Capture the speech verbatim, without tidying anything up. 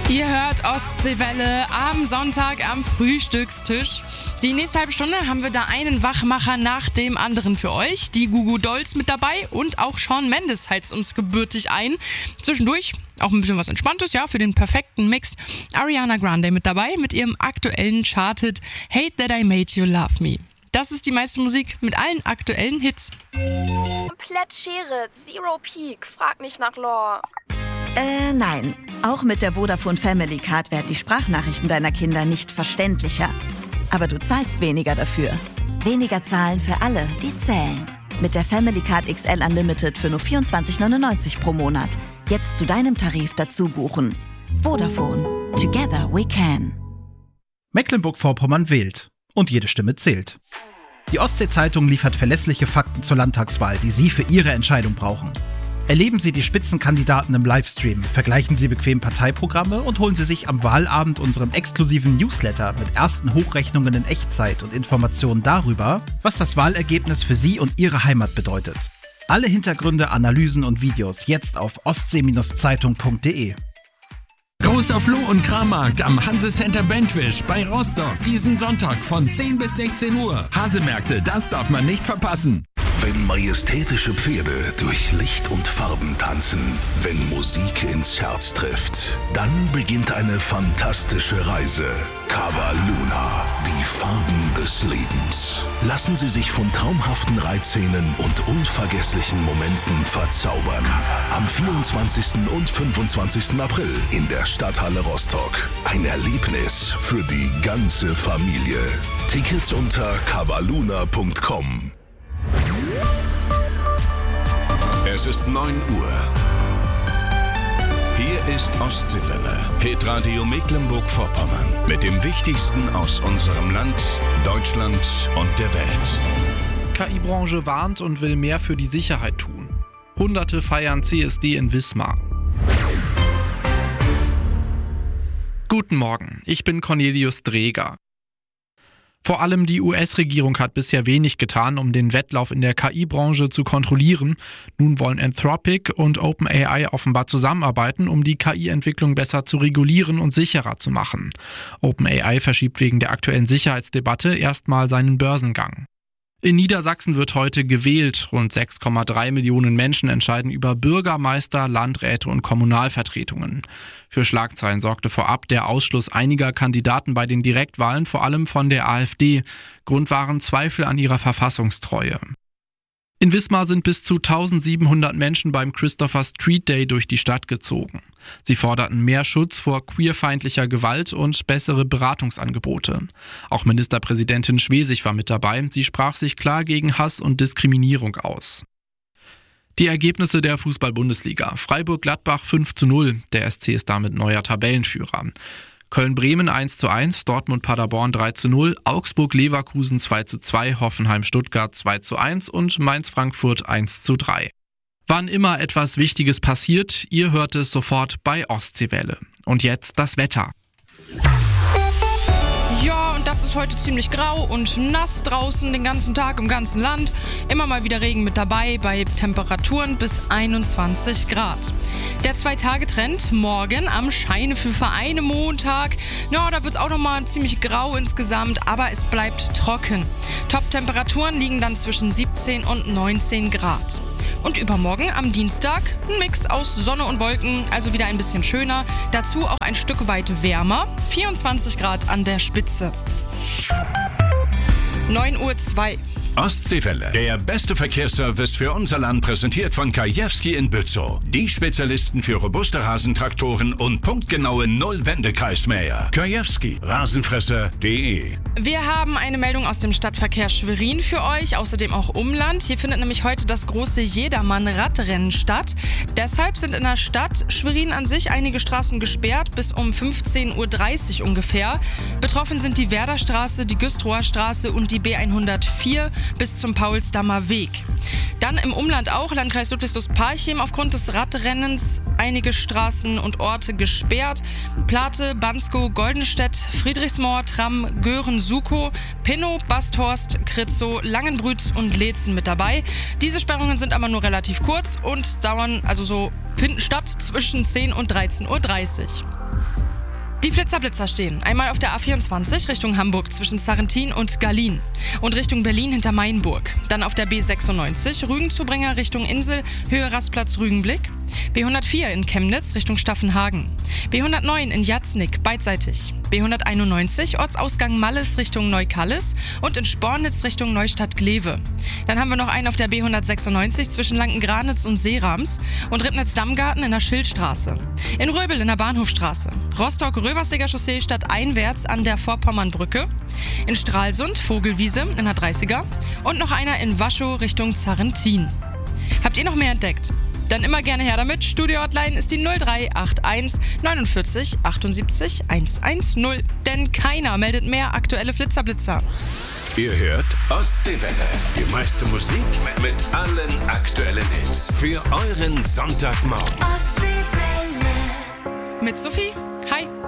Ihr hört Ostseewelle am Sonntag am Frühstückstisch. Die nächste halbe Stunde haben wir da einen Wachmacher nach dem anderen für euch. Die Goo Goo Dolls mit dabei und auch Shawn Mendes heizt uns gebürtig ein. Zwischendurch auch ein bisschen was Entspanntes, ja, für den perfekten Mix. Ariana Grande mit dabei mit ihrem aktuellen Charted Hate That I Made You Love Me. Das ist die meiste Musik mit allen aktuellen Hits. Komplett Schere, Zero Peak, frag nicht nach Lore. Äh, nein. Auch mit der Vodafone Family Card werden die Sprachnachrichten deiner Kinder nicht verständlicher. Aber du zahlst weniger dafür. Weniger zahlen für alle, die zählen. Mit der Family Card X L Unlimited für nur vierundzwanzig neunundneunzig pro Monat. Jetzt zu deinem Tarif dazu buchen. Vodafone. Together we can. Mecklenburg-Vorpommern wählt. Und jede Stimme zählt. Die Ostsee-Zeitung liefert verlässliche Fakten zur Landtagswahl, die Sie für Ihre Entscheidung brauchen. Erleben Sie die Spitzenkandidaten im Livestream, vergleichen Sie bequem Parteiprogramme und holen Sie sich am Wahlabend unseren exklusiven Newsletter mit ersten Hochrechnungen in Echtzeit und Informationen darüber, was das Wahlergebnis für Sie und Ihre Heimat bedeutet. Alle Hintergründe, Analysen und Videos jetzt auf ostsee Zeitung punkt de. Großer Floh- und Krammarkt am Hansecenter Bentwisch bei Rostock. Diesen Sonntag von zehn bis sechzehn Uhr. Hasemärkte, das darf man nicht verpassen. Wenn majestätische Pferde durch Licht und Farben tanzen, wenn Musik ins Herz trifft, dann beginnt eine fantastische Reise. Cavaluna, die Farben des Lebens. Lassen Sie sich von traumhaften Reitszenen und unvergesslichen Momenten verzaubern. Am vierundzwanzigsten und fünfundzwanzigsten April in der Stadthalle Rostock. Ein Erlebnis für die ganze Familie. Tickets unter cavaluna punkt com. Es ist neun Uhr. Hier ist Ostseewelle, Hitradio Mecklenburg-Vorpommern. Mit dem Wichtigsten aus unserem Land, Deutschland und der Welt. K I-Branche warnt und will mehr für die Sicherheit tun. Hunderte feiern C S D in Wismar. Guten Morgen, ich bin Cornelius Dreger. Vor allem die U S-Regierung hat bisher wenig getan, um den Wettlauf in der K I-Branche zu kontrollieren. Nun wollen Anthropic und OpenAI offenbar zusammenarbeiten, um die K I-Entwicklung besser zu regulieren und sicherer zu machen. OpenAI verschiebt wegen der aktuellen Sicherheitsdebatte erstmal seinen Börsengang. In Niedersachsen wird heute gewählt. Rund sechs Komma drei Millionen Menschen entscheiden über Bürgermeister, Landräte und Kommunalvertretungen. Für Schlagzeilen sorgte vorab der Ausschluss einiger Kandidaten bei den Direktwahlen, vor allem von der AfD. Grund waren Zweifel an ihrer Verfassungstreue. In Wismar sind bis zu eintausendsiebenhundert Menschen beim Christopher Street Day durch die Stadt gezogen. Sie forderten mehr Schutz vor queerfeindlicher Gewalt und bessere Beratungsangebote. Auch Ministerpräsidentin Schwesig war mit dabei. Sie sprach sich klar gegen Hass und Diskriminierung aus. Die Ergebnisse der Fußball-Bundesliga. Freiburg-Gladbach fünf zu null. Der S C ist damit neuer Tabellenführer. Köln-Bremen eins zu eins, Dortmund-Paderborn drei zu null, Augsburg-Leverkusen zwei zu zwei, Hoffenheim-Stuttgart zwei zu eins und Mainz-Frankfurt eins zu drei. Wann immer etwas Wichtiges passiert, ihr hört es sofort bei Ostseewelle. Und jetzt das Wetter. Ja, und das ist heute ziemlich grau und nass draußen den ganzen Tag im ganzen Land. Immer mal wieder Regen mit dabei bei Temperaturen bis einundzwanzig Grad. Der Zwei-Tage-Trend morgen am Scheine für Vereine Montag. Ja, da wird es auch nochmal ziemlich grau insgesamt, aber es bleibt trocken. Top-Temperaturen liegen dann zwischen siebzehn und neunzehn Grad. Und übermorgen am Dienstag ein Mix aus Sonne und Wolken, also wieder ein bisschen schöner. Dazu auch ein Stück weit wärmer, vierundzwanzig Grad an der Spitze. neun Uhr zwei. Ostseewelle, der beste Verkehrsservice für unser Land, präsentiert von Kajewski in Bützow. Die Spezialisten für robuste Rasentraktoren und punktgenaue Null-Wendekreismäher. Kajewski, rasenfresser punkt de. Wir haben eine Meldung aus dem Stadtverkehr Schwerin für euch, außerdem auch Umland. Hier findet nämlich heute das große Jedermann-Radrennen statt. Deshalb sind in der Stadt Schwerin an sich einige Straßen gesperrt, bis um fünfzehn Uhr dreißig ungefähr. Betroffen sind die Werderstraße, die Güstrower Straße und die B hundertvier bis zum Paulsdammer Weg. Dann im Umland auch, Landkreis Ludwigsburg-Parchim, aufgrund des Radrennens einige Straßen und Orte gesperrt. Plate, Banskow, Goldenstedt, Friedrichsmoor, Tramm, Göhren, Sukow, Pinnow, Basthorst, Kritzow, Langenbrütz und Leetzen mit dabei. Diese Sperrungen sind aber nur relativ kurz und dauern, also so finden statt zwischen zehn und dreizehn Uhr dreißig. Die Flitzer-Blitzer stehen einmal auf der A vierundzwanzig Richtung Hamburg zwischen Sarrentin und Gallien und Richtung Berlin hinter Mainburg. Dann auf der B sechsundneunzig Rügenzubringer Richtung Insel, Höhe Rastplatz Rügenblick. B hundertvier in Chemnitz Richtung Staffenhagen. B hundertneun in Jatznick beidseitig. B hunderteinundneunzig Ortsausgang Malles Richtung Neukallis und in Spornitz Richtung Neustadt-Glewe. Dann haben wir noch einen auf der B hundertsechsundneunzig zwischen Lanken-Granitz und Seerams und Ribnitz-Dammgarten in der Schildstraße. In Röbel in der Bahnhofstraße. Rostock-Röversiger Chaussee stadteinwärts an der Vorpommernbrücke. In Stralsund Vogelwiese in der dreißiger und noch einer in Waschow Richtung Zarrentin. Habt ihr noch mehr entdeckt? Dann immer gerne her damit. Studio-Hotline ist die null drei acht eins neunundvierzig achtundsiebzig hundertzehn. Denn keiner meldet mehr aktuelle Flitzerblitzer. Ihr hört Ostseewelle. Die meiste Musik mit allen aktuellen Hits. Für euren Sonntagmorgen. Ostseewelle. Mit Sophie. Hi.